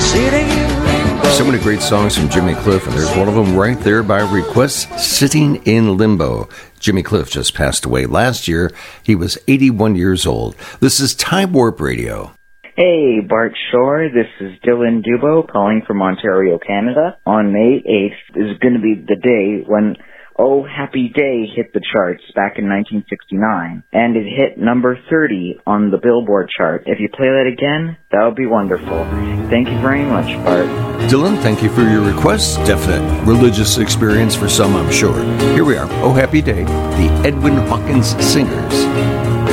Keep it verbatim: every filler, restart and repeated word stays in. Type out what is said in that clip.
sitting in limbo. So many great songs from Jimmy Cliff, and there's one of them right there by request, Sitting in Limbo. Jimmy Cliff just passed away last year. He was eighty-one years old. This is Time Warp Radio. Hey, Bart Shore, this is Dylan Dubo calling from Ontario, Canada. On May eighth is going to be the day when Oh Happy Day hit the charts back in nineteen sixty-nine, and it hit number thirty on the Billboard chart. If you play that again, that would be wonderful. Thank you very much, Bart. Dylan, thank you for your request. Definite religious experience for some, I'm sure. Here we are, Oh Happy Day, the Edwin Hawkins Singers.